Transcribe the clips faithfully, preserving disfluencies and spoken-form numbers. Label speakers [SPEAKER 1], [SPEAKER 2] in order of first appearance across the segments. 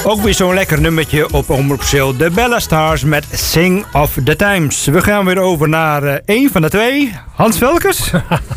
[SPEAKER 1] Ook weer zo'n lekker nummertje op Omroep Zeel. De Bella Stars met Sing of the Times. We gaan weer over naar uh, één van de twee. Hans Velkers.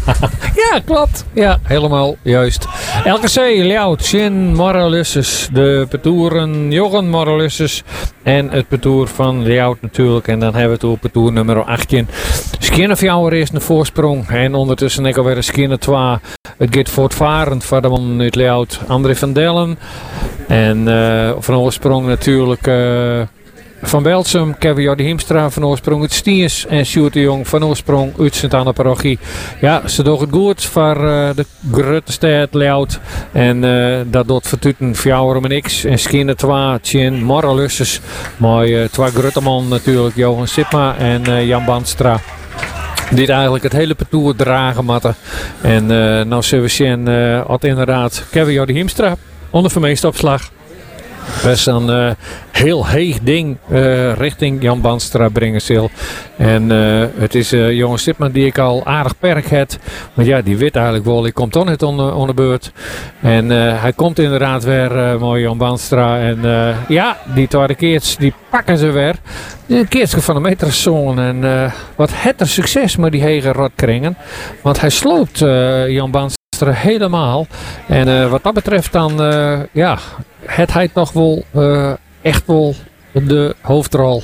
[SPEAKER 2] Ja, klopt. Ja, helemaal juist. L K C, Ljout, Shin, Morrelusses. De petoeren Jochen Morrelusses. En het petoer van Ljout natuurlijk. En dan hebben we het over petoer nummer achttien. Skinner Fjouwer is een voorsprong. En ondertussen ik alweer een Skinner twee. Het gaat voortvarend van de man uit Ljout. André van Dellen. En uh, van oorsprong natuurlijk uh, Van Belsum, Kevin Jordi Hiemstra van oorsprong uit Stiers en Sjoerd de Jong van oorsprong uit Sint-Anna-parochie. Ja, ze doen het goed voor uh, de grote stad Ljout. En uh, dat doet vertuten Fjouwer en niks. En Skinner twee, Tjen, Morrelusses. Mooi uh, twee grote man natuurlijk, Johan Sipma en uh, Jan Bandstra. Dit eigenlijk het hele parcours dragen matten. En uh, nou zullen we zien, uh, had inderdaad Kevin Jordi Hiemstra onder vermeestopslag. Best een uh, heel heeg ding uh, richting Jan Banstra brengen zal. En uh, het is uh, Johan Stipman die ik al aardig perk had. Maar ja, die weet eigenlijk wel, ik kom toch niet onder, onder beurt. En uh, hij komt inderdaad weer, uh, mooi Jan Banstra. En uh, ja, die tweede keertjes, die pakken ze weer. Een keertje van de meterzone. En uh, wat het er succes met die hege rotkringen. Want hij sloopt uh, Jan Banstra helemaal. En uh, wat dat betreft dan, uh, ja... het hij toch wel uh, echt wel de hoofdrol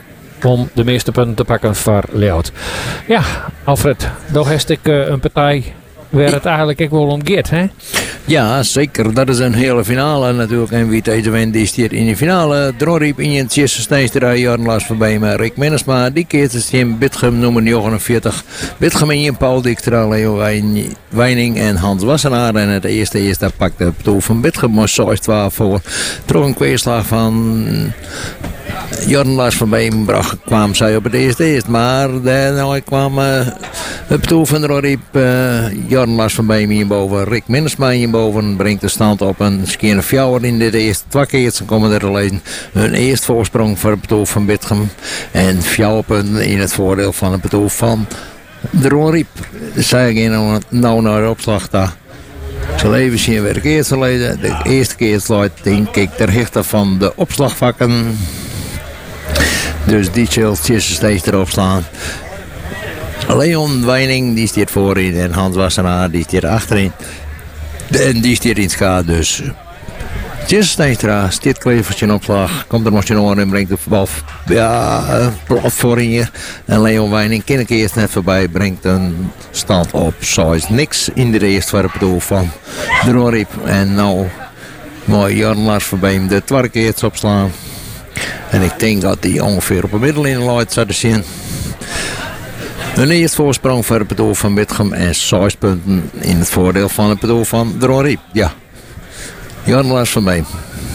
[SPEAKER 2] om de meeste punten te pakken voor Ljout. Ja, Alfred, toch heeft ik uh, een partij waar het eigenlijk ook wel om gaat, hè?
[SPEAKER 3] Ja, zeker. Dat is een hele finale natuurlijk. En wie deze wint, die stiert in de finale. Droriep in het eerste snijsterij, jaren last voorbij met Rick Minnesma. Die keert het in Bitgem nummer negenenveertig. Bitgem in Paul Diktra, Leo Weining en Hans Wassenaar. En het eerste is dat pakt de toer van Bitgem maar zes twaalf voor. Toch een kweerslag van Jorn Lars van Beem bracht, kwam zij op het eerste eerst. Maar daarna kwam uh, het toer van Droriep, uh, Jorn Lars van Beem hierboven. Rick Minnesma hierboven brengt de stand op een Skinner Fjouwer in dit eerste. Twee keer komen er alleen hun eerste voorsprong voor het toer van Bitgem. En Fjouwer punten in het voordeel van het toer van Droriep. Zij gaan nou naar de opslag daar. Zo even zien we de eerste geleden. De eerste keer sluit denk ik ter hichte van de opslagvakken. Dus die chilltjes steeds erop slaan. Leon Weining die stiert voorin en Hans Wassenaar die stiert achterin. En die stiert in het schaad dus. Jesse Steenstra stiert Klevertje in opslag. Komt er nog een oor en brengt de bal ja, plat voor hier. En Leon Weining kan ik eerst net voorbij. Brengt een stand op. Zo is niks in de eerste voor het doel van Droriep. En nou mooi Jan Lars voorbij hem de tweede keer opslaan. En ik denk dat hij ongeveer op een middel in de luid zou zien. Een eerste voorsprong voor het doel van Bitgem en zes punten in het voordeel van het doel van Droriep. Ja. Jan Lars van Beem.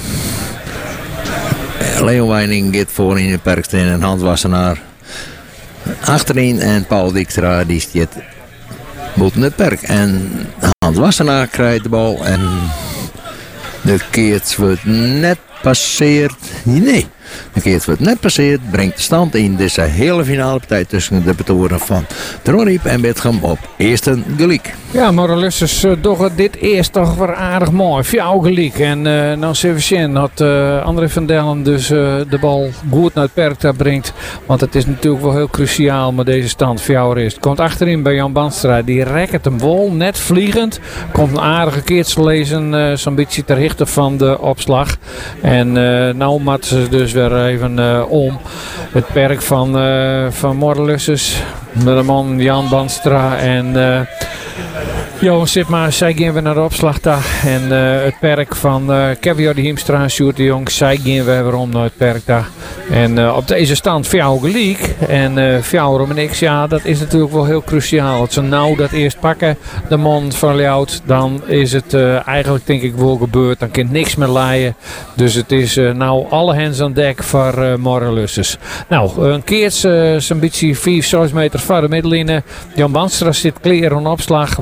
[SPEAKER 3] Leo Weining gaat voor in de Perksteen en Hans Wassenaar achterin. En Paul Dijkstra die stiert boeten het perk. En Hans Wassenaar krijgt de bal en de keert wordt net passeerd. Nee, de keert wordt net passeerd. Brengt de stand in deze hele finale partij tussen de betoren van Droriep en Bitgem op eerste gelijk.
[SPEAKER 2] Ja, Morrelusses uh, toch dit eerst toch weer aardig mooi. Fjouw gelijk. En uh, nou zien dat uh, André van Dellen dus uh, de bal goed naar het perk daar brengt. Want het is natuurlijk wel heel cruciaal met deze stand. Fjouwer is. Komt achterin bij Jan Banstra. Die rekt hem wol, net vliegend. Komt een aardige keertje lezen. Uh, Zo'n beetje ter hichte van de opslag. En uh, nou maakt ze dus weer even uh, om. Het perk van, uh, van Morrelusses. Met de man Jan Banstra en uh, Johan Sipma. Zij gaan we naar de opslag daar. En uh, het perk van uh, Kevin Jordi Hiemstra en Sjoerd de Jong. Zij gaan we weer om naar het perk daar. En uh, op deze stand Fjouw gelijk. En uh, Fjouwer om niks. Ja, dat is natuurlijk wel heel cruciaal. Als ze nou dat eerst pakken, de man van Ljout, dan is het uh, eigenlijk denk ik wel gebeurd. Dan kan niks meer laaien. Dus het is uh, nou alle hens aan dek voor uh, Morrelusses. Nou, een keertje uh, zo'n beetje vijf, zes meter van de middellijnen. Jan Banstra zit klaar aan opslag. Wacht het nog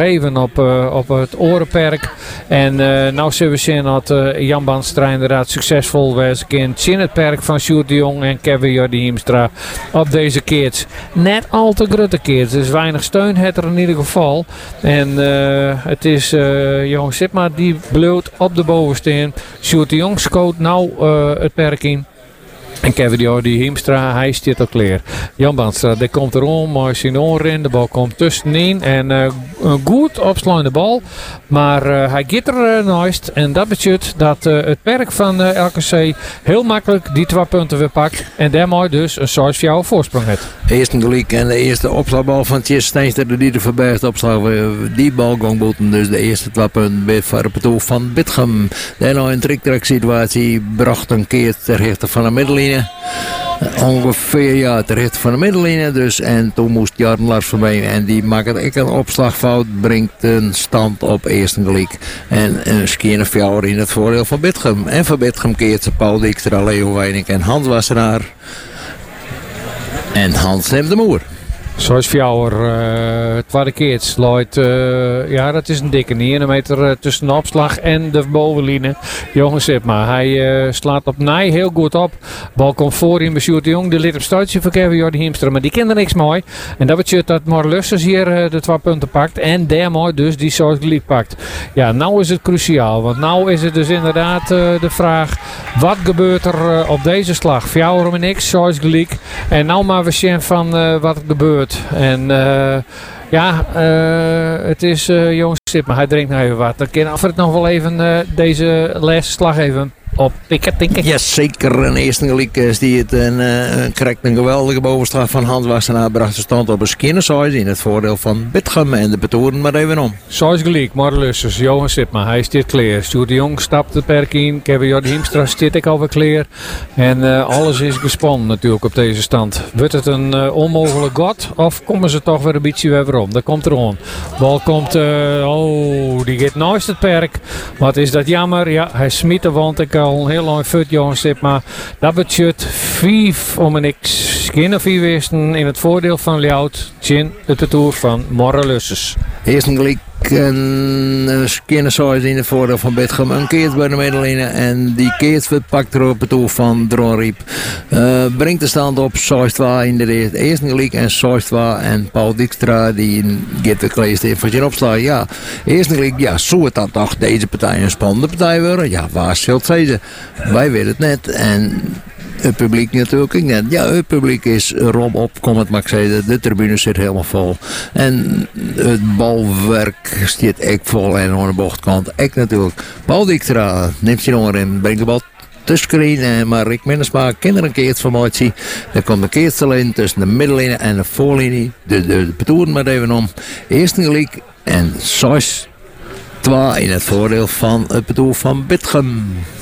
[SPEAKER 2] even op, uh, op het Orenperk. En uh, nou zullen we zien dat uh, Jan Banstra inderdaad succesvol was in het perk van Sjoerd de Jong en Kevin Jordi Hiemstra op deze keerts. Net al te grote keerts, dus weinig steun heeft er in ieder geval. En uh, het is uh, Johan Sipma die bleut op de bovensteen. Sjoerd de Jong scoot nou uh, het perk in. En Kevin Jordi Hiemstra, hij staat al klaar. Jan Banstra, die komt erom, mooi zijn oren. De bal komt tussenin. En uh, een goed opslaande bal. Maar uh, hij gaat er uh, naast. En dat betekent dat uh, het perk van uh, L K C heel makkelijk die twee punten weer pakt. En daarmee dus een zes vier voorsprong heeft.
[SPEAKER 3] Eerste gelijk en de eerste opslagbal van Tjesse Steinster die de verbergde opslag. Die bal ging boeten. Dus de eerste twee punten bij Varpeto van Bitgem. Daarna een trick-track situatie bracht een keer ter rechter van de middenlijn. Ongeveer ja, ter rechter van de middenlijn dus. En toen moest Jarn Lars voorbij. En die maakt ik een opslagfout. Brengt een stand op eerste gelijk. En een skeer fjouwer in het voordeel van Bitgem. En van Bitgem keert ze Paul Dijkstra, Leo Weining en Hans Wassenaar. En Hans neemt de moer.
[SPEAKER 2] Zoals Fjouwer, uh, tweede keerts, looit, uh, ja dat is een dikke negen meter uh, tussen de opslag en de bovenlijnen. Johan Sipma, hij uh, slaat op Nij heel goed op. Bal komt voor in bij Sjoerd de Jong, die ligt op stootje voor Kevin Jordi Hiemstra, maar die kent er niks mooi. En dat betekent dat Marlussers hier uh, de twee punten pakt en daarmee dus die zoals gelijk pakt. Ja, nou is het cruciaal, want nou is het dus inderdaad uh, de vraag, wat gebeurt er uh, op deze slag? Fjouwer en niks, zoals gelijk. En nou maar we zien van uh, wat er gebeurt. En uh, ja, uh, het is uh, Johan Sipma, hij drinkt nou even wat. Dan kan Alfred nog wel even uh, deze laatste slag even op pikken, denken.
[SPEAKER 3] Ja, zeker. Een eerste gelijk is die het en uh, krijgt een geweldige bovenslag van Hans Wassenaar. Bracht de stand op een skinnersize in het voordeel van Bitgem en de betoren maar even om.
[SPEAKER 2] Zoals gelijk, Marlussers, Johan Sipma, hij staat klaar. Sjoerd de Jong stapt het perk in. Kevin Jordi Hiemstra staat ik alweer klaar. En uh, alles is gespannen natuurlijk op deze stand. Wordt het een uh, onmogelijk god of komen ze toch weer een beetje weer om? Dat komt er aan. Bal komt, uh, oh, die gaat naast het perk. Wat is dat jammer? Ja, hij smiet de wand. Ik al een heel lang fut, Johan Sipma. Dat betekent vijf om een niks. Geen of vier wisten in het voordeel van Ljout. Chin, het toer van Marlussers.
[SPEAKER 3] Eerste gelijk een skinnersize in het voordeel van Bitgem. Een keert bij de middenlijn en die keert pakt er op het toer van Dronriep. Uh, brengt de stand op zes twee in de eerste gelijk en zes twee en Paul Dijkstra die gaat de kleedste van zijn opslag. Ja, eerste gelijk, ja, zo het dan toch deze partij een spannende partij worden. Ja, waar zult ze? Wij weten het net en het publiek natuurlijk net. Ja, het publiek is erom op, kom het maar zeggen. De tribune zit helemaal vol. En het balwerk zit echt vol en aan de bochtkant echt natuurlijk. Paul Dijkstra neemt zijn oor in, brengt de bal tussenin, maar Rick Minnesma kan er een keertformatie. Er komt een keertslijn tussen de middenlijn en de voorlinie. De, de, de betoeren maar even om. Eerste gelijk en zes twee in het voordeel van het betoer van Bitgem.